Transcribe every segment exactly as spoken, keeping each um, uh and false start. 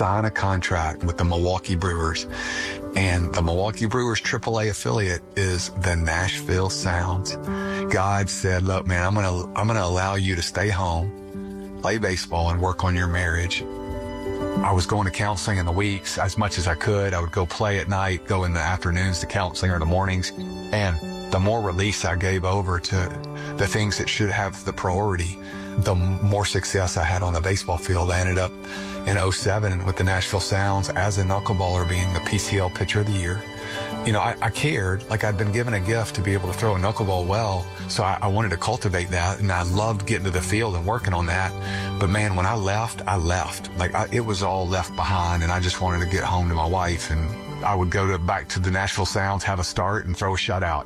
sign a contract with the Milwaukee Brewers. And the Milwaukee Brewers triple A affiliate is the Nashville Sounds. God said, look, man, I'm going to, I'm going to allow you to stay home, play baseball, and work on your marriage. I was going to counseling in the weeks as much as I could. I would go play at night, go in the afternoons to counseling or the mornings. And the more release I gave over to the things that should have the priority, the more success I had on the baseball field. I ended up in oh seven with the Nashville Sounds as a knuckleballer, being the P C L Pitcher of the Year. You know, I, I cared, like I'd been given a gift to be able to throw a knuckleball well, so I, I wanted to cultivate that, and I loved getting to the field and working on that. But man, when I left, I left. Like I, it was all left behind, and I just wanted to get home to my wife, and I would go to back to the Nashville Sounds, have a start, and throw a shutout.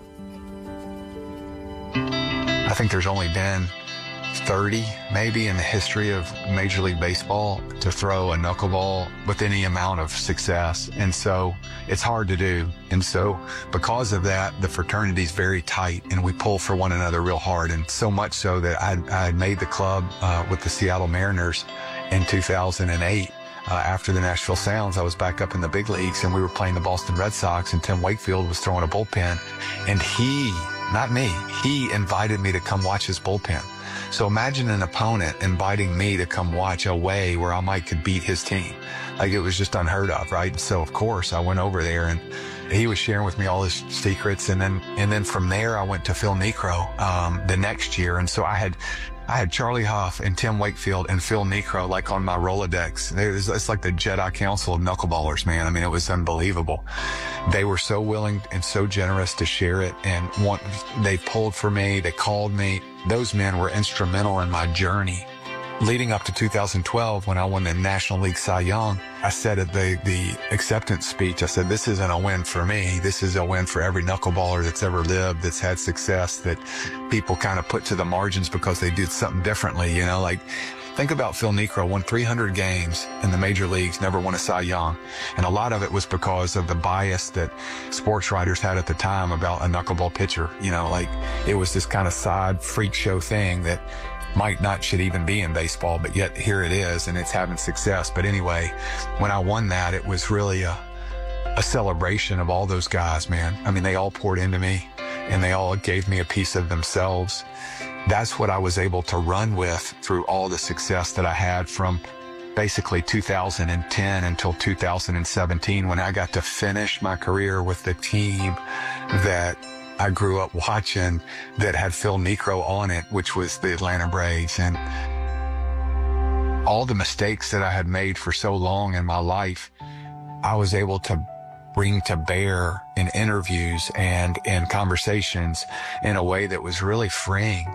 I think there's only been thirty maybe in the history of Major League Baseball to throw a knuckleball with any amount of success. And so it's hard to do. And so because of that, the fraternity is very tight, and we pull for one another real hard. And so much so that I, I made the club uh, with the Seattle Mariners in two thousand eight. Uh, after the Nashville Sounds, I was back up in the big leagues, and we were playing the Boston Red Sox, and Tim Wakefield was throwing a bullpen, and he, not me, he invited me to come watch his bullpen. So imagine an opponent inviting me to come watch a way where I might could beat his team. Like, it was just unheard of, right? And so of course I went over there, and he was sharing with me all his secrets. And then, and then from there I went to Phil Niekro, um, the next year. And so I had, I had Charlie Huff and Tim Wakefield and Phil Niekro like on my Rolodex. It was, it's like the Jedi Council of knuckleballers, man. I mean, it was unbelievable. They were so willing and so generous to share it, and want, they pulled for me. They called me. Those men were instrumental in my journey. Leading up to two thousand twelve, when I won the National League Cy Young, I said at the, the acceptance speech, I said, this isn't a win for me. This is a win for every knuckleballer that's ever lived, that's had success, that people kind of put to the margins because they did something differently. You know, like, think about Phil Niekro, won three hundred games in the major leagues, never won a Cy Young. And a lot of it was because of the bias that sports writers had at the time about a knuckleball pitcher. You know, like, it was this kind of side freak show thing that might not should even be in baseball, but yet here it is, and it's having success. But anyway, when I won that, it was really a, a celebration of all those guys, man. I mean, they all poured into me, and they all gave me a piece of themselves. That's what I was able to run with through all the success that I had from basically two thousand ten until two thousand seventeen, when I got to finish my career with the team that I grew up watching, that had Phil Niekro on it, which was the Atlanta Braves. And all the mistakes that I had made for so long in my life, I was able to bring to bear in interviews and in conversations in a way that was really freeing.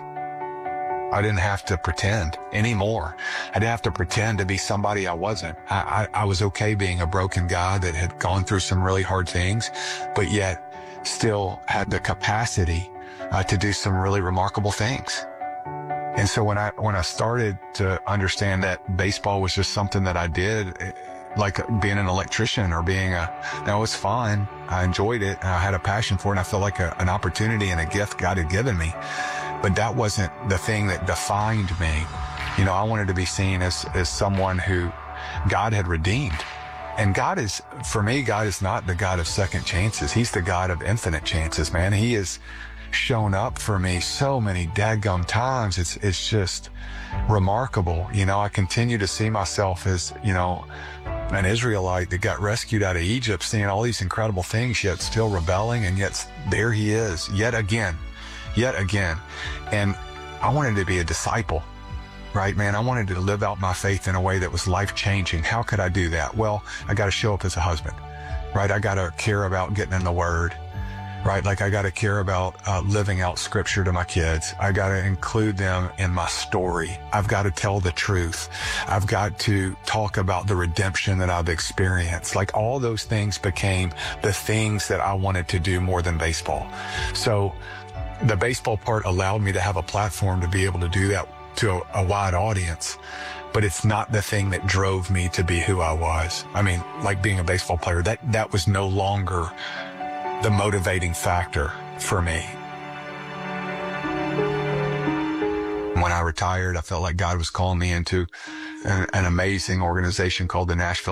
I didn't have to pretend anymore. I didn't have to pretend to be somebody I wasn't. I, I, I was okay being a broken guy that had gone through some really hard things, but yet still had the capacity uh, to do some really remarkable things. And so when I when I started to understand that baseball was just something that I did, like being an electrician or being a, that was fine. I enjoyed it. I had a passion for it, and I felt like a, an opportunity and a gift God had given me. But that wasn't the thing that defined me. You know, I wanted to be seen as, as someone who God had redeemed. And God is, for me, God is not the God of second chances. He's the God of infinite chances, man. He has shown up for me so many daggum times. It's, it's just remarkable. You know, I continue to see myself as, you know, an Israelite that got rescued out of Egypt, seeing all these incredible things, yet still rebelling. And yet there he is, yet again, yet again. And I wanted to be a disciple. Right, man, I wanted to live out my faith in a way that was life-changing. How could I do that? Well, I got to show up as a husband, right? I got to care about getting in the Word, right? Like, I got to care about uh, living out Scripture to my kids. I got to include them in my story. I've got to tell the truth. I've got to talk about the redemption that I've experienced. Like, all those things became the things that I wanted to do more than baseball. So the baseball part allowed me to have a platform to be able to do that to a, a wide audience, but it's not the thing that drove me to be who I was. I mean, like being a baseball player, that, that was no longer the motivating factor for me. When I retired, I felt like God was calling me into an, an amazing organization called the Nashville